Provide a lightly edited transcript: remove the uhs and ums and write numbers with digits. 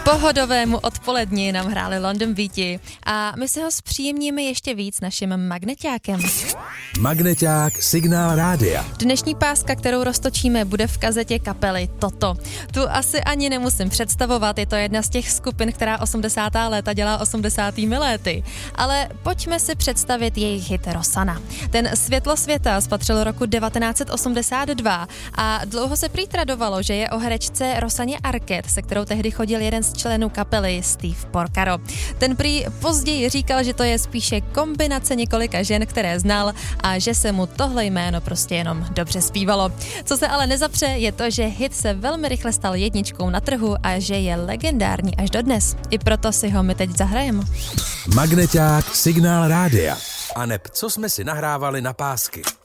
Pohodovému odpoledni nám hráli London Beati a my si ho zpříjemníme ještě víc naším magneťákem. Magneťák Signál rádia. Dnešní páska, kterou roztočíme, bude v kazetě kapely Toto. Tu asi ani nemusím představovat, je to jedna z těch skupin, která 80. léta dělá 80. léty. Ale pojďme si představit jejich hit Rosanna. Ten Světlo světa spatřil roku 1982 a dlouho se prý tradovalo, že je o herečce Rosaně Arquette, se kterou tehdy chodil jeden z členů kapely Steve Porcaro. Ten prý později říkal, že to je spíše kombinace několika žen, které znal a že se mu tohle jméno prostě jenom dobře zpívalo. Co se ale nezapře, je to, že hit se velmi rychle stal jedničkou na trhu a že je legendární až dodnes. I proto si ho my teď zahrajeme. Magneťák Signál rádia. A neb co jsme si nahrávali na pásky.